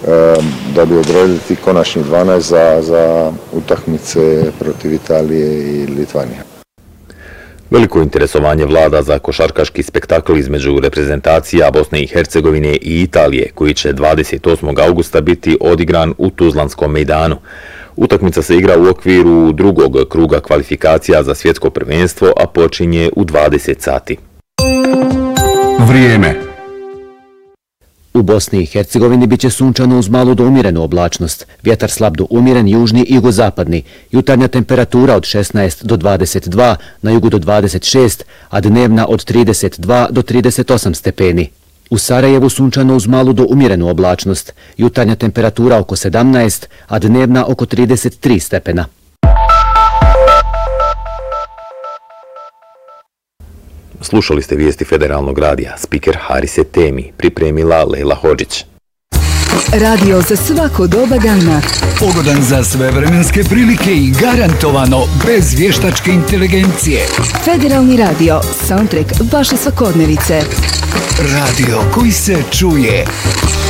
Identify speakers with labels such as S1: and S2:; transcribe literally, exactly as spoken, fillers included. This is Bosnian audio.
S1: da bi odredili ti konačni dvanaest za, za utakmice protiv Italije i Litvanije.
S2: Veliko interesovanje vlada za košarkaški spektakl između reprezentacija Bosne i Hercegovine i Italije, koji će dvadeset osmog augusta biti odigran u Tuzlanskom mejdanu. Utakmica se igra u okviru drugog kruga kvalifikacija za svjetsko prvenstvo, a počinje u dvadeset sati.
S3: Vrijeme.
S4: U Bosni i Hercegovini biće sunčano uz malu do umjerenu oblačnost, vjetar slab do umjeren južni i jugozapadni, jutarnja temperatura od šesnaest do dvadeset dva, na jugu do dvadeset šest, a dnevna od trideset dva do trideset osam stepeni. U Sarajevu sunčano uz malu do umjerenu oblačnost, jutarnja temperatura oko sedamnaest, a dnevna oko trideset tri stepena.
S2: Slušali ste vijesti Federalnog radija. Spiker Harise Temi, pripremila Lejla Hodžić.
S5: Radio za svako doba dana.
S3: Pogodan za sve vremenske prilike i garantovano bez vještačke inteligencije.
S5: Federalni radio, soundtrack vaše svakodnevice.
S3: Radio koji se čuje.